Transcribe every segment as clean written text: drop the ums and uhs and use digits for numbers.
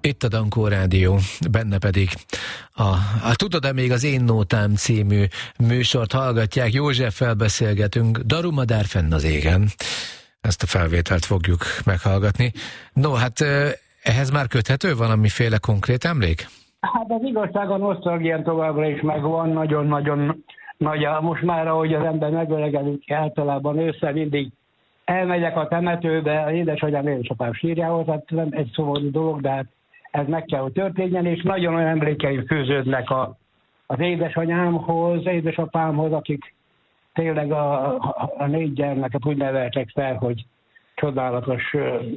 Itt a Dankó Rádió, benne pedig Tudod-e még az Én Nótám című műsort hallgatják, Józseffel beszélgetünk, Darumadár fenn az égen. Ezt a felvételt fogjuk meghallgatni. No, hát ehhez már köthető valamiféle konkrét emlék? Hát az igazság, a nosztalgián továbbra is megvan, nagyon-nagyon nagy. Most már, ahogy az ember megöregedik, általában ősszel mindig elmegyek a temetőbe, az édesanyám, édesapám sírjához, hát nem egy szomorú dolog, de hát ez meg kell, hogy történjen, és nagyon olyan emlékeim fűződnek az édesanyámhoz, édesapámhoz, akik tényleg a 4 gyermeket úgy neveltek fel, hogy csodálatos,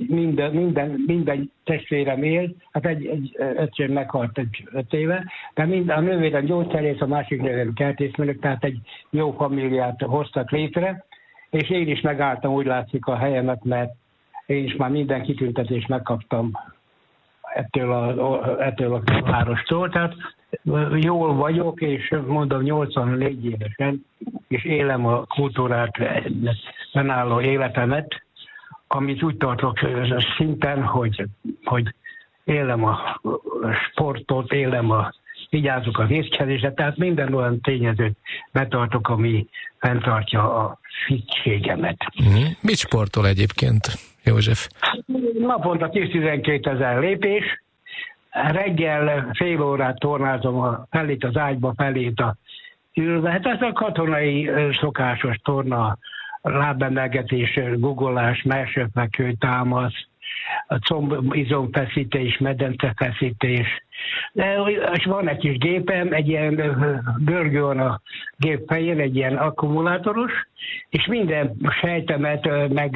minden testvérem él, hát egy öcsém meghalt 5 éve, de a nővérem gyógyszerész, a másik nővérem kertészmérnök, tehát egy jó familiát hoztak létre, és én is megálltam, úgy látszik, a helyemet, mert én is már minden kitüntetést megkaptam ettől a várostól, tehát jól vagyok, és mondom 84 évesen, és élem a kultúrát, önálló életemet, amit úgy tartok szinten, hogy élem a sportot, vigyázok az étkezésre, tehát minden olyan tényezőt betartok, ami fenntartja a fittségemet. Mit sportol egyébként, József? Naponta 10-12 000 lépés, reggel fél órát tornázom felét az ágyba, felét a ülve. Hát ez a katonai szokásos torna, lábemelgetés, guggolás, mersőfekvő, támasz, combizomfeszítés, medencefeszítés. És van egy kis gépem, egy ilyen görgő van a gép fején, egy ilyen akkumulátoros, és minden sejtemet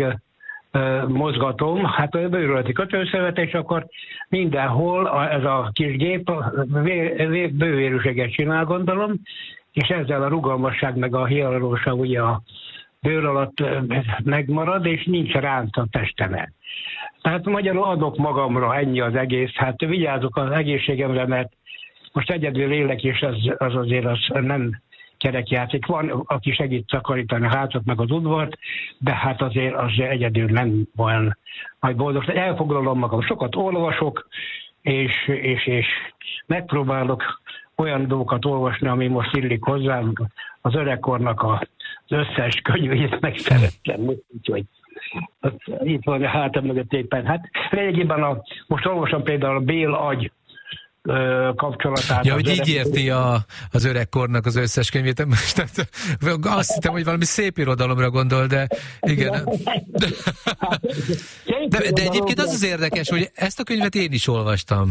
mozgatom, hát a bőrületi kötőszövet, és akkor mindenhol ez a kis gép bővérűséget csinál, gondolom, és ezzel a rugalmasság meg a hialuronsav ugye a bőr alatt megmarad, és nincs ránc a testemen. Tehát magyarul adok magamra, ennyi az egész. Hát vigyázok az egészségemre, mert most egyedül élek, és az azért az nem kerekjáték. Van, aki segít takarítani a hátat, meg az udvart, de hát azért az egyedül nem olyan nagy boldog. Elfoglalom magam, sokat olvasok, és megpróbálok olyan dolgokat olvasni, ami most illik hozzám, az öregkornak az összes könyvét megszerettem. Úgyhogy itt van a hátam mögött éppen. Hát lényegében most olvasom például a Bél-agy kapcsolatát. Ja, hogy így érti az öregkornak az összes könyvét. Azt hittem, hogy valami szép irodalomra gondol, de igen. De egyébként az érdekes, hogy ezt a könyvet én is olvastam.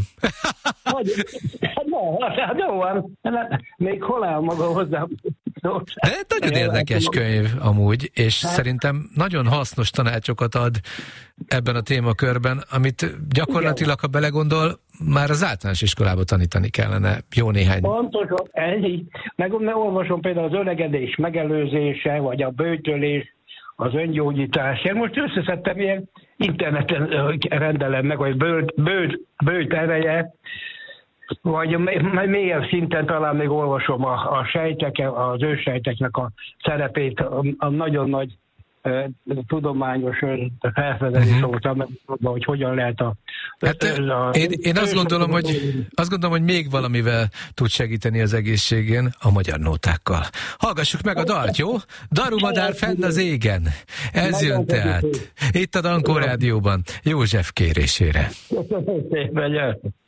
Még hol áll maga hozzám? De nagyon érdekes könyv amúgy, és szerintem nagyon hasznos tanácsokat ad ebben a témakörben, amit gyakorlatilag, ha belegondol, már az általános iskolába tanítani kellene jó néhány. Pontosan, ennyi. Meg olvasom például az öregedés megelőzése, vagy a böjtölés, az öngyógyítás. Én most összeszedtem ilyen interneten rendelem meg, vagy böjt ereje, vagy mélyebb szinten talán még olvasom a sejtek, az őssejteknek a szerepét, a nagyon nagy tudományos felfedezés voltam, hogy hogyan lehet én azt gondolom, hogy még valamivel tud segíteni az egészségén, a magyar nótákkal. Hallgassuk meg a dalt, jó? Darumadár fenn az égen. Ez jön tehát. Itt a Dankó Rádióban, József kérésére. Köszönöm szépen,